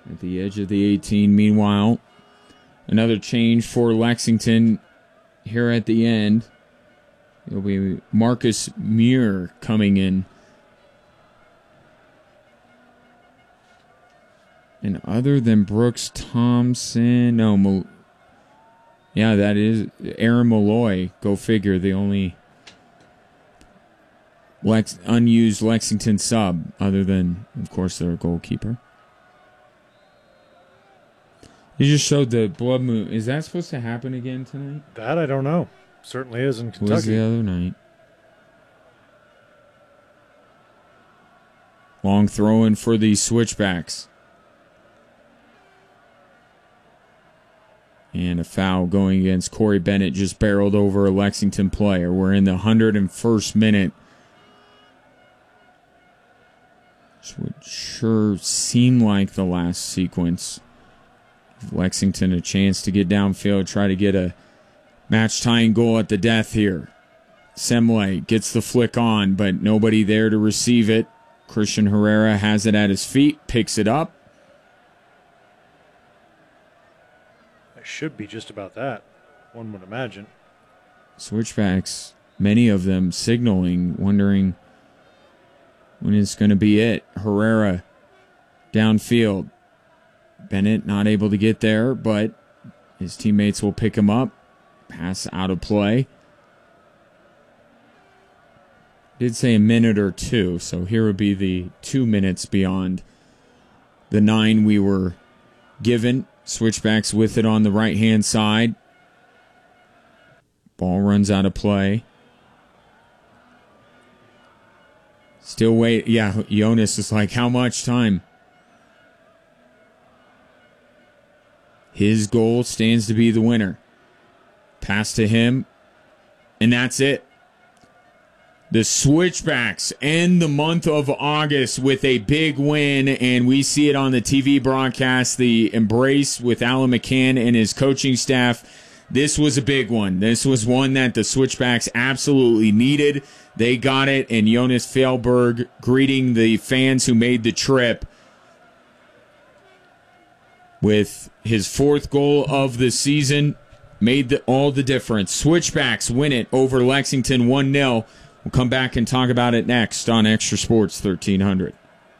at the edge of the 18. Meanwhile, another change for Lexington here at the end. It'll be Marcus Muir coming in. And other than Brooks Thompson, that is Aaron Malloy. Go figure, the only unused Lexington sub, other than, of course, their goalkeeper. You just showed the blood moon. Is that supposed to happen again tonight? That I don't know. Certainly is in Kentucky. It was the other night. Long throw in for the Switchbacks. And a foul going against Corey Bennett, just barreled over a Lexington player. We're in the 101st minute. Which would sure seem like the last sequence. Lexington a chance to get downfield, try to get a match-tying goal at the death here. Semle gets the flick on, but nobody there to receive it. Christian Herrera has it at his feet, picks it up. Should be just about that, one would imagine. Switchbacks, many of them signaling, wondering when it's going to be it. Herrera downfield. Bennett not able to get there, but his teammates will pick him up. Pass out of play. Did say a minute or two, so here would be the 2 minutes beyond the 9 we were given. Switchbacks with it on the right-hand side. Ball runs out of play. Still wait. Yeah, Jonas is like, how much time? His goal stands to be the winner. Pass to him, and that's it. The Switchbacks end the month of August with a big win, and we see it on the TV broadcast, the embrace with Alan McCann and his coaching staff. This was a big one. This was one that the Switchbacks absolutely needed. They got it, and Jonas Fjellberg greeting the fans who made the trip with his 4th goal of the season. Made all the difference. Switchbacks win it over Lexington 1-0. We'll come back and talk about it next on Extra Sports 1300.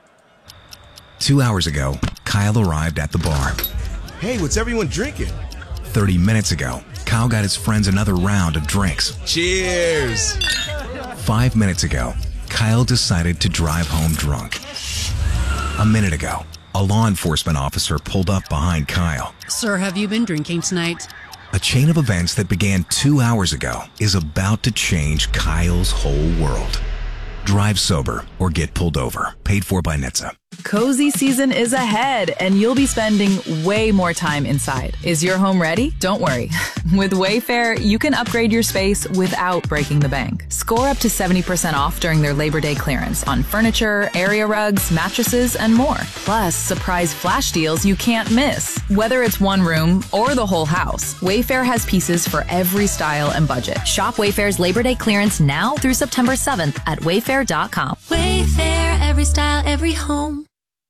2 hours ago, Kyle arrived at the bar. Hey, what's everyone drinking? 30 minutes ago, Kyle got his friends another round of drinks. Cheers! 5 minutes ago, Kyle decided to drive home drunk. A minute ago, a law enforcement officer pulled up behind Kyle. Sir, have you been drinking tonight? A chain of events that began 2 hours ago is about to change Kyle's whole world. Drive sober or get pulled over. Paid for by NHTSA. Cozy season is ahead, and you'll be spending way more time inside. Is your home ready? Don't worry. With Wayfair, you can upgrade your space without breaking the bank. Score up to 70% off during their Labor Day clearance on furniture, area rugs, mattresses, and more. Plus, surprise flash deals you can't miss. Whether it's one room or the whole house, Wayfair has pieces for every style and budget. Shop Wayfair's Labor Day clearance now through September 7th at wayfair.com. Wayfair, every style, every home.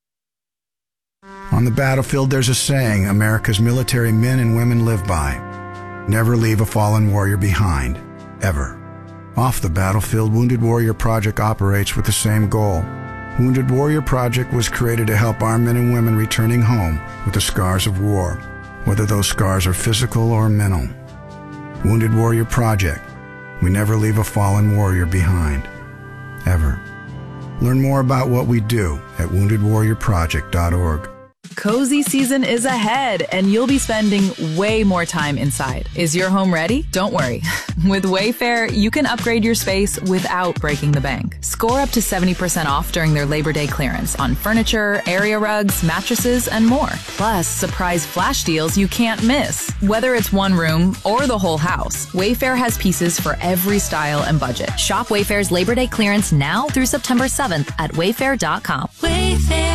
On the battlefield, there's a saying America's military men and women live by. Never leave a fallen warrior behind, ever. Off the battlefield, Wounded Warrior Project operates with the same goal. Wounded Warrior Project was created to help our men and women returning home with the scars of war, whether those scars are physical or mental. Wounded Warrior Project. We never leave a fallen warrior behind, ever. Learn more about what we do at woundedwarriorproject.org. Cozy season is ahead, and you'll be spending way more time inside. Is your home ready? Don't worry. With Wayfair, you can upgrade your space without breaking the bank. Score up to 70% off during their Labor Day clearance on furniture, area rugs, mattresses, and more. Plus, surprise flash deals you can't miss. Whether it's one room or the whole house, Wayfair has pieces for every style and budget. Shop Wayfair's Labor Day clearance now through September 7th at wayfair.com. Wayfair,